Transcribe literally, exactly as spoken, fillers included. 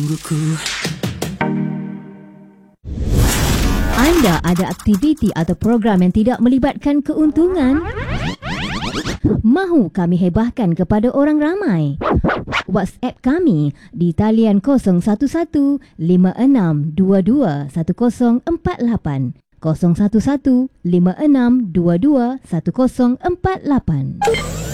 Anda ada aktiviti atau program yang tidak melibatkan keuntungan? Mahu kami hebahkan kepada orang ramai? WhatsApp kami di talian kosong satu satu lima enam dua dua satu kosong empat lapan kosong satu satu lima enam dua dua satu kosong empat lapan.